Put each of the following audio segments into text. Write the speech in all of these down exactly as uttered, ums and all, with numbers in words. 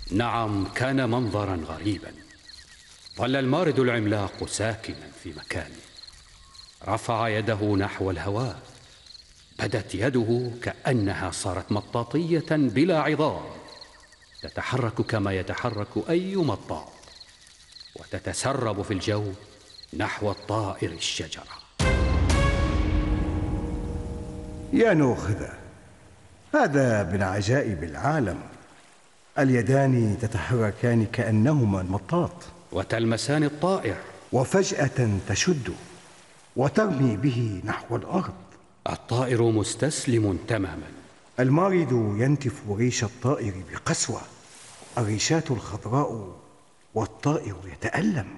نعم، كان منظرا غريبا. ظل المارد العملاق ساكنا في مكانه، رفع يده نحو الهواء، بدت يده كأنها صارت مطاطية بلا عظام، تتحرك كما يتحرك أي مطاط، وتتسرب في الجو نحو الطائر الشجرة. يا نوخذة، هذا من عجائب العالم. اليدان تتحركان كأنهما المطاط، وتلمسان الطائر، وفجأة تشد وترمي به نحو الأرض. الطائر مستسلم تماما. المارد ينتف ريش الطائر بقسوة، الريشات الخضراء، والطائر يتألم.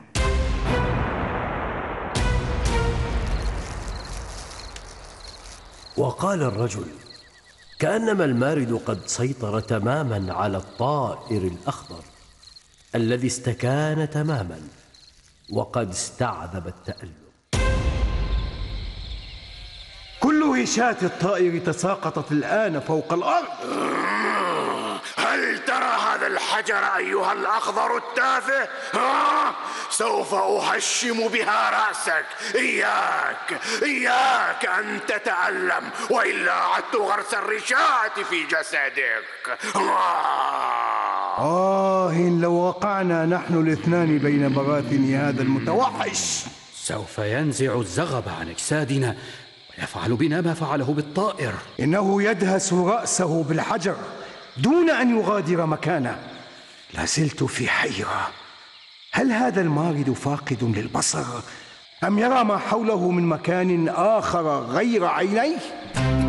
وقال الرجل كأنما المارد قد سيطر تماما على الطائر الأخضر الذي استكان تماما وقد استعذب التألم. كل ريشات الطائر تساقطت الآن فوق الأرض. هل ترى هذا الحجر أيها الأخضر التافه؟ آه، سوف أهشم بها رأسك. إياك إياك أن تتألم، وإلا عدت غرس الرشاة في جسدك. آه, آه إن لو وقعنا نحن الاثنان بين براثن هذا المتوحش. سوف ينزع الزغب عن أجسادنا ويفعل بنا ما فعله بالطائر. إنه يدهس رأسه بالحجر دون أن يغادر مكانه. لا زلت في حيرة، هل هذا المارد فاقد للبصر أم يرى ما حوله من مكان آخر غير عينيه؟